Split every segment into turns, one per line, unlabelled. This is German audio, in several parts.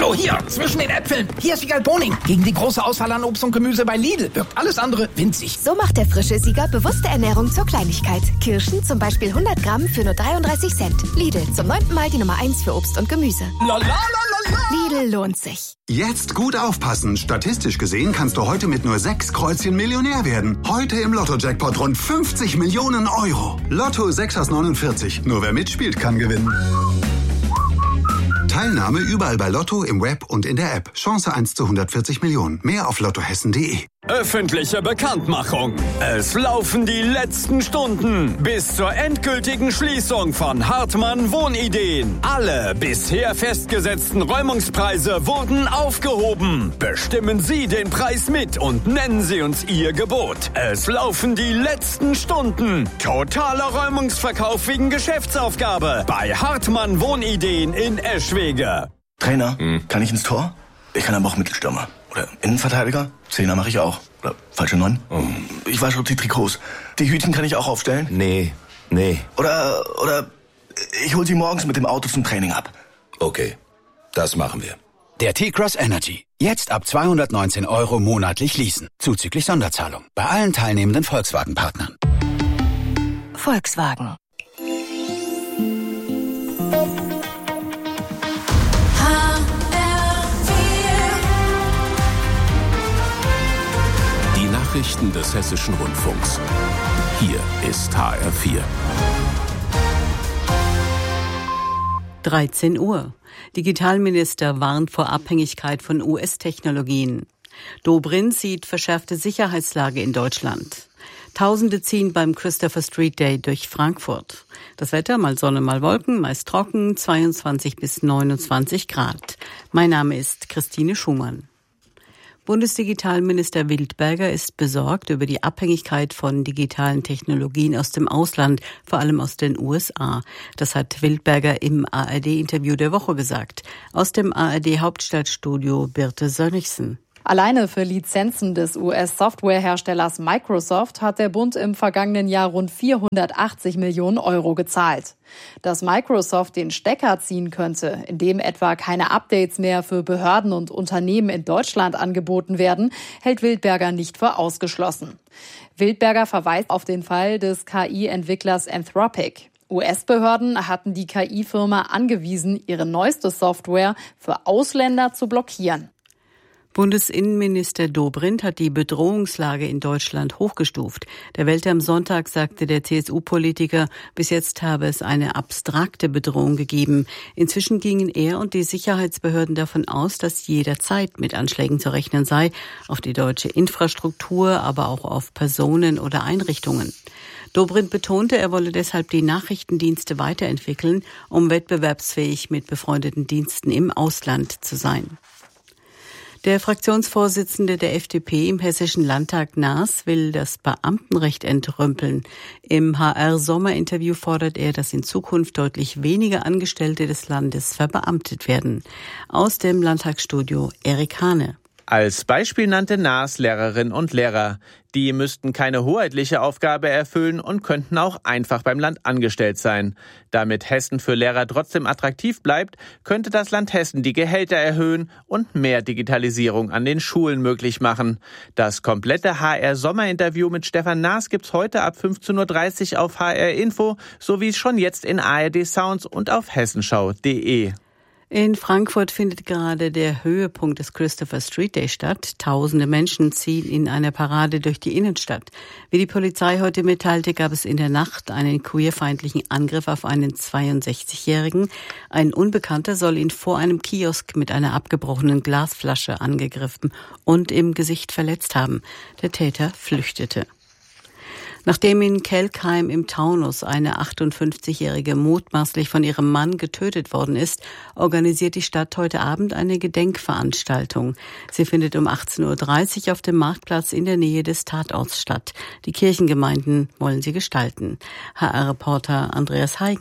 Hallo, hier, zwischen den Äpfeln. Hier ist Siegal Boning. Gegen die große Auswahl an Obst und Gemüse bei Lidl wirkt alles andere winzig.
So macht der frische Sieger bewusste Ernährung zur Kleinigkeit. Kirschen zum Beispiel 100 Gramm für nur 33 Cent. Lidl, zum 9. Mal die Nummer 1 für Obst und Gemüse. Lidl lohnt sich.
Jetzt gut aufpassen. Statistisch gesehen kannst du heute mit nur 6 Kreuzchen Millionär werden. Heute im Lotto-Jackpot rund 50 Millionen Euro. Lotto 6 aus 49. Nur wer mitspielt, kann gewinnen. Teilnahme überall bei Lotto, im Web und in der App. Chance 1 zu 140 Millionen. Mehr auf lottohessen.de.
Öffentliche Bekanntmachung. Es laufen die letzten Stunden bis zur endgültigen Schließung von Hartmann Wohnideen. Alle bisher festgesetzten Räumungspreise wurden aufgehoben. Bestimmen Sie den Preis mit und nennen Sie uns Ihr Gebot. Es laufen die letzten Stunden. Totaler Räumungsverkauf wegen Geschäftsaufgabe bei Hartmann Wohnideen in Eschwege.
Trainer, kann ich ins Tor? Ich kann aber auch Mittelstürmer. Oder Innenverteidiger? Zehner mache ich auch. Oder falsche 9? Ich wasche auch die Trikots. Die Hütchen kann ich auch aufstellen?
Nee.
Oder ich hol sie morgens mit dem Auto zum Training ab.
Okay, das machen wir.
Der T-Cross Energy. Jetzt ab 219 € monatlich leasen. Zuzüglich Sonderzahlung. Bei allen teilnehmenden Volkswagen-Partnern.
Volkswagen.
Nachrichten des Hessischen Rundfunks. Hier ist HR4.
13 Uhr. Digitalminister warnt vor Abhängigkeit von US-Technologien. Dobrindt sieht verschärfte Sicherheitslage in Deutschland. Tausende ziehen beim Christopher Street Day durch Frankfurt. Das Wetter, mal Sonne, mal Wolken, meist trocken, 22 bis 29 Grad. Mein Name ist Christine Schumann. Bundesdigitalminister Wildberger ist besorgt über die Abhängigkeit von digitalen Technologien aus dem Ausland, vor allem aus den USA. Das hat Wildberger im ARD-Interview der Woche gesagt. Aus dem ARD-Hauptstadtstudio Birte Sönnigsen.
Alleine für Lizenzen des US-Softwareherstellers Microsoft hat der Bund im vergangenen Jahr rund 480 Millionen € gezahlt. Dass Microsoft den Stecker ziehen könnte, indem etwa keine Updates mehr für Behörden und Unternehmen in Deutschland angeboten werden, hält Wildberger nicht für ausgeschlossen. Wildberger verweist auf den Fall des KI-Entwicklers Anthropic. US-Behörden hatten die KI-Firma angewiesen, ihre neueste Software für Ausländer zu blockieren.
Bundesinnenminister Dobrindt hat die Bedrohungslage in Deutschland hochgestuft. Der Welt am Sonntag sagte der CSU-Politiker, bis jetzt habe es eine abstrakte Bedrohung gegeben. Inzwischen gingen er und die Sicherheitsbehörden davon aus, dass jederzeit mit Anschlägen zu rechnen sei, auf die deutsche Infrastruktur, aber auch auf Personen oder Einrichtungen. Dobrindt betonte, er wolle deshalb die Nachrichtendienste weiterentwickeln, um wettbewerbsfähig mit befreundeten Diensten im Ausland zu sein. Der Fraktionsvorsitzende der FDP im Hessischen Landtag, Naas, will das Beamtenrecht entrümpeln. Im HR-Sommerinterview fordert er, dass in Zukunft deutlich weniger Angestellte des Landes verbeamtet werden. Aus dem Landtagsstudio Erik Hane.
Als Beispiel nannte Naas Lehrerinnen und Lehrer. Die müssten keine hoheitliche Aufgabe erfüllen und könnten auch einfach beim Land angestellt sein. Damit Hessen für Lehrer trotzdem attraktiv bleibt, könnte das Land Hessen die Gehälter erhöhen und mehr Digitalisierung an den Schulen möglich machen. Das komplette HR-Sommerinterview mit Stefan Naas gibt's heute ab 15:30 Uhr auf HR Info, sowie schon jetzt in ARD Sounds und auf hessenschau.de.
In Frankfurt findet gerade der Höhepunkt des Christopher Street Day statt. Tausende Menschen ziehen in einer Parade durch die Innenstadt. Wie die Polizei heute mitteilte, gab es in der Nacht einen queerfeindlichen Angriff auf einen 62-Jährigen. Ein Unbekannter soll ihn vor einem Kiosk mit einer abgebrochenen Glasflasche angegriffen und im Gesicht verletzt haben. Der Täter flüchtete. Nachdem in Kelkheim im Taunus eine 58-Jährige mutmaßlich von ihrem Mann getötet worden ist, organisiert die Stadt heute Abend eine Gedenkveranstaltung. Sie findet um 18:30 Uhr auf dem Marktplatz in der Nähe des Tatorts statt. Die Kirchengemeinden wollen sie gestalten. HR-Reporter Andreas Heigen.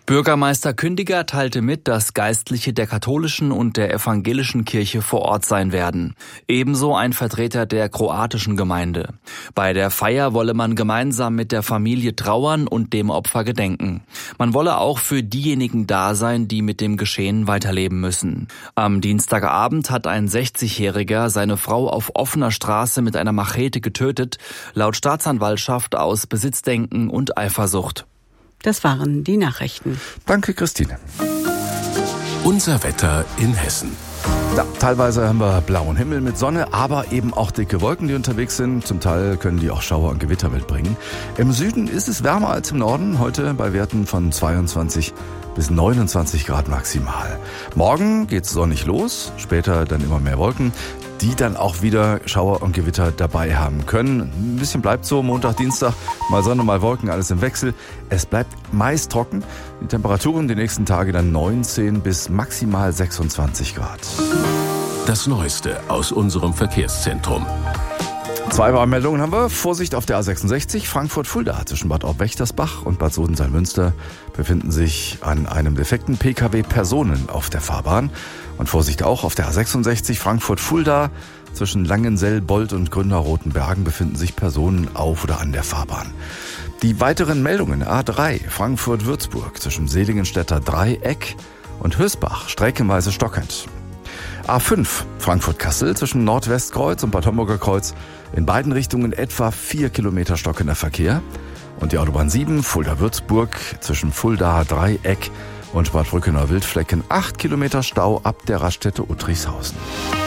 Bürgermeister Kündiger teilte mit, dass Geistliche der katholischen und der evangelischen Kirche vor Ort sein werden. Ebenso ein Vertreter der kroatischen Gemeinde. Bei der Feier wolle man gemeinsam mit der Familie trauern und dem Opfer gedenken. Man wolle auch für diejenigen da sein, die mit dem Geschehen weiterleben müssen. Am Dienstagabend hat ein 60-Jähriger seine Frau auf offener Straße mit einer Machete getötet, laut Staatsanwaltschaft aus Besitzdenken und Eifersucht.
Das waren die Nachrichten.
Danke, Christine.
Unser Wetter in Hessen.
Ja, teilweise haben wir blauen Himmel mit Sonne, aber eben auch dicke Wolken, die unterwegs sind. Zum Teil können die auch Schauer und Gewitter mitbringen. Im Süden ist es wärmer als im Norden, heute bei Werten von 22 bis 29 Grad maximal. Morgen geht's sonnig los, später dann immer mehr Wolken, die dann auch wieder Schauer und Gewitter dabei haben können. Ein bisschen bleibt so, Montag, Dienstag, mal Sonne, mal Wolken, alles im Wechsel. Es bleibt meist trocken. Die Temperaturen die nächsten Tage dann 19 bis maximal 26 Grad.
Das Neueste aus unserem Verkehrszentrum.
2 Warnmeldungen haben wir. Vorsicht auf der A66 Frankfurt-Fulda. Zwischen Bad Aub-Wächtersbach und Bad Sodensalm-Münster befinden sich an einem defekten Pkw Personen auf der Fahrbahn. Und Vorsicht auch auf der A66 Frankfurt-Fulda. Zwischen Langensell, Bold und Grünau-Rotenbergen befinden sich Personen auf oder an der Fahrbahn. Die weiteren Meldungen: A3 Frankfurt-Würzburg zwischen Seligenstädter Dreieck und Hösbach streckenweise stockend. A5 Frankfurt-Kassel zwischen Nordwestkreuz und Bad Homburger Kreuz in beiden Richtungen etwa 4 Kilometer stockender Verkehr. Und die Autobahn 7 Fulda-Würzburg zwischen Fulda Dreieck und Bad Brückenau-Wildflecken 8 Kilometer Stau ab der Raststätte Uttrichshausen.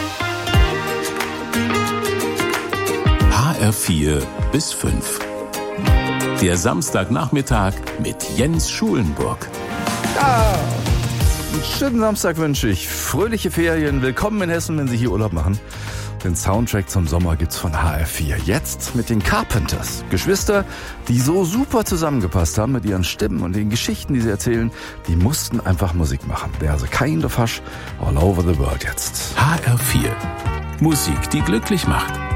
HR4 bis 5. Der Samstagnachmittag mit Jens Schulenburg.
Ja. Einen schönen Samstag wünsche ich. Fröhliche Ferien. Willkommen in Hessen, wenn Sie hier Urlaub machen. Den Soundtrack zum Sommer gibt's von HR4. Jetzt mit den Carpenters. Geschwister, die so super zusammengepasst haben mit ihren Stimmen und den Geschichten, die sie erzählen. Die mussten einfach Musik machen. There's a kind of hush all over the world jetzt.
HR4. Musik, die glücklich macht.